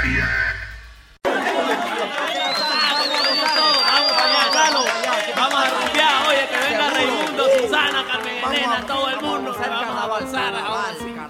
Vamos a rumbear, oye, que venga Raimundo, Susana, Carmen Elena, todo el mundo. Vamos a avanzar.